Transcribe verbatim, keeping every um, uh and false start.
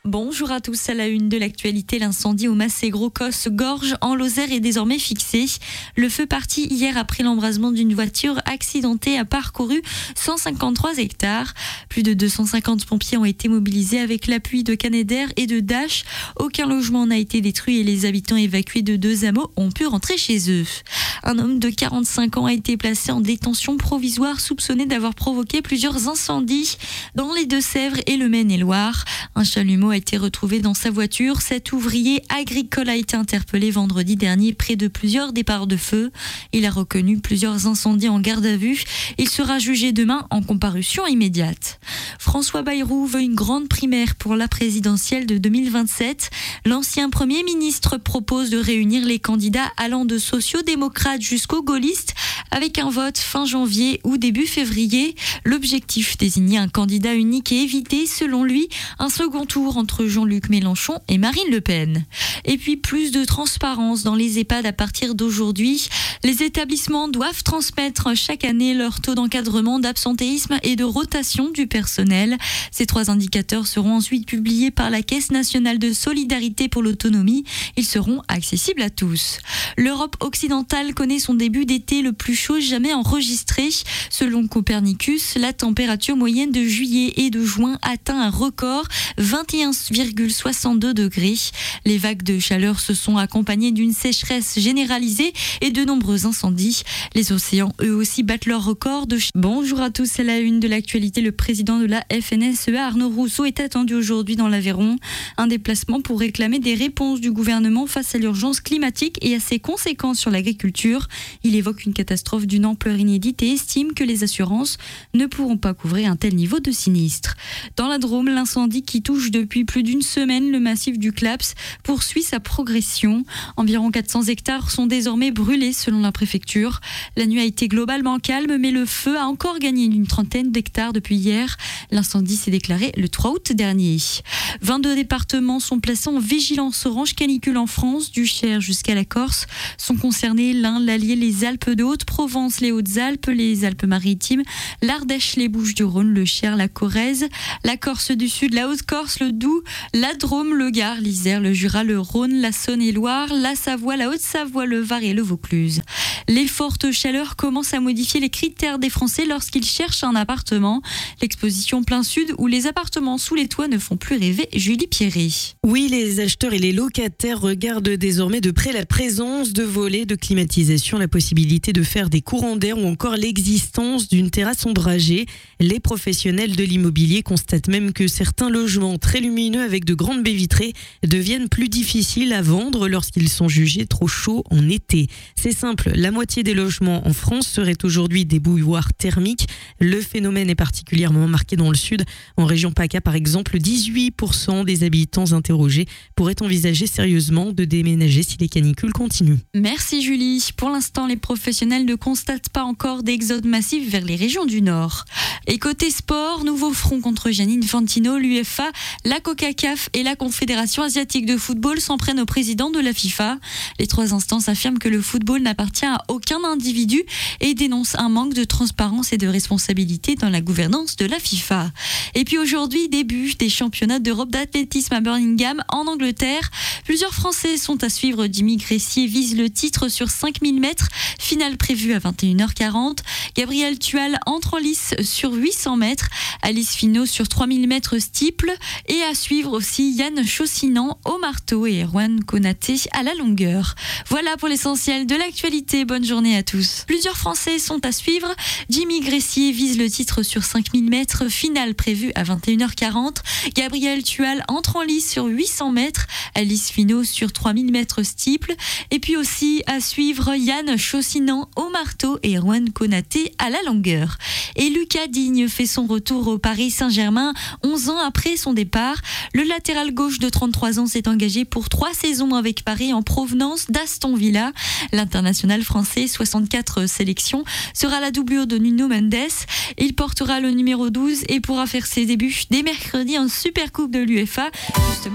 Bonjour à tous, à la une de l'actualité, l'incendie au Massé-Gros-Cos-Gorge en Lozère est désormais fixé. Le feu parti hier après l'embrasement d'une voiture accidentée a parcouru cent cinquante-trois hectares. Plus de deux cent cinquante pompiers ont été mobilisés avec l'appui de Canadair et de Dash. Aucun logement n'a été détruit et les habitants évacués de deux hameaux ont pu rentrer chez eux. Un homme de quarante-cinq ans a été placé en détention provisoire soupçonné d'avoir provoqué plusieurs incendies dans les Deux-Sèvres et le Maine-et-Loire. Un chalumeau a été retrouvé dans sa voiture. Cet ouvrier agricole a été interpellé vendredi dernier près de plusieurs départs de feu. Il a reconnu plusieurs incendies en garde à vue. Il sera jugé demain en comparution immédiate. François Bayrou veut une grande primaire pour la présidentielle de deux mille vingt-sept. L'ancien Premier ministre propose de réunir les candidats allant de sociaux-démocrates jusqu'aux gaullistes avec un vote fin janvier ou début février. L'objectif, désigner un candidat unique et éviter, selon lui, un second tour entre Jean-Luc Mélenchon et Marine Le Pen. Et puis plus de transparence dans les EHPAD à partir d'aujourd'hui. Les établissements doivent transmettre chaque année leur taux d'encadrement, d'absentéisme et de rotation du personnel. Ces trois indicateurs seront ensuite publiés par la Caisse nationale de solidarité pour l'autonomie. Ils seront accessibles à tous. L'Europe occidentale connaît son début d'été le plus chaud jamais enregistré. Selon Copernicus, la température moyenne de juillet et de juin atteint un record, vingt et un virgule soixante-deux degrés. Les vagues de chaleur se sont accompagnées d'une sécheresse généralisée et de nombreux incendies. Les océans, eux aussi, battent leur record de... Bonjour à tous, c'est la une de l'actualité. Le président de la F N S E A, Arnaud Rousseau, est attendu aujourd'hui dans l'Aveyron. Un déplacement pour réclamer des réponses du gouvernement face à l'urgence climatique et à ses conséquences sur l'agriculture. Il évoque une catastrophe d'une ampleur inédite et estime que les assurances ne pourront pas couvrir un tel niveau de sinistre. Dans la Drôme, l'incendie qui touche depuis plus d'une semaine le massif du Claps poursuit sa progression. Environ quatre cents hectares sont désormais brûlés selon la préfecture. La nuit a été globalement calme, mais le feu a encore gagné d'une trentaine d'hectares depuis hier. L'incendie s'est déclaré le trois août dernier. vingt-deux départements sont placés en vigilance orange canicule en France, du Cher jusqu'à la Corse. Sont concernés l'Ain, l'Allier, les Alpes de Haute-Provence, les Hautes-Alpes, les Alpes-Maritimes, l'Ardèche, les Bouches-du-Rhône, le Cher, la Corrèze, la Corse du Sud, la Haute-Corse, le Doubs, la Drôme, le Gard, l'Isère, le Jura, le Rhône, la Saône-et-Loire, la Savoie, la Haute-Savoie, le Var et le Vaucluse. Les fortes chaleurs commencent à modifier les critères des Français lorsqu'ils cherchent un appartement. L'exposition plein sud où les appartements sous les toits ne font plus rêver Julie Pierret. Oui, les acheteurs et les locataires regardent désormais de près la présence de volets de climatisation, la possibilité de faire des courants d'air ou encore l'existence d'une terrasse ombragée. Les professionnels de l'immobilier constatent même que certains logements très lumineux avec de grandes baies vitrées deviennent plus difficiles à vendre lorsqu'ils sont jugés trop chauds en été. C'est simple, la moitié des logements en France seraient aujourd'hui des bouilloires thermiques. Le phénomène est particulièrement marqué dans le sud. En région PACA, par exemple, dix-huit pour cent des habitants interrogés pourraient envisager sérieusement de déménager si les canicules continuent. Merci Julie. Pour l'instant, les professionnels ne constatent pas encore d'exode massif vers les régions du Nord. Et côté sport, nouveau front contre Gianni Infantino, l'U E F A, la CONCACAF et la Confédération asiatique de football s'en prennent au président de la FIFA. Les trois instances affirment que le football n'appartient à aucun individu et dénoncent un manque de transparence et de responsabilité dans la gouvernance de la FIFA. Et puis aujourd'hui, début des championnats d'Europe d'athlétisme à Birmingham en Angleterre. Plusieurs Français sont à suivre. Jimmy Gressier vise le titre sur cinq mille mètres, finale prévue à vingt et une heures quarante. Gabriel Tual entre en lice sur huit cents mètres. Alice Finot sur trois mille mètres steeple. Et à suivre aussi Yann Chaussinan au marteau et Erwan Konaté à la longueur. Voilà pour l'essentiel de l'actualité. Bonne journée à tous. Plusieurs Français sont à suivre. Jimmy Gressier vise le titre sur cinq mille mètres, finale prévue à vingt et une heures quarante. Gabriel Tual entre en lice sur huit cents mètres. Alice Finot sur trois mille mètres steeple. Et puis aussi à suivre Yann Chaussinan au marteau et Erwan Konaté à la longueur. Et Lucas Digne fait son retour au Paris Saint-Germain onze ans après son départ. Le latéral gauche de trente-trois ans s'est engagé pour trois saisons avec Paris en provenance d'Aston Villa. L'international français, soixante-quatre sélections, sera la doublure de Nuno Mendes. Il portera le numéro douze et pourra faire ses débuts dès mercredi en Supercoupe de l'U E F A. Justement,